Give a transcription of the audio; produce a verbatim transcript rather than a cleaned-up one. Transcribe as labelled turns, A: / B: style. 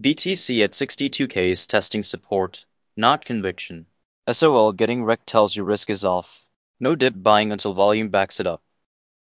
A: B T C at sixty-two K is testing support, not conviction. S O L getting wrecked tells you risk is off. No dip buying until volume backs it up.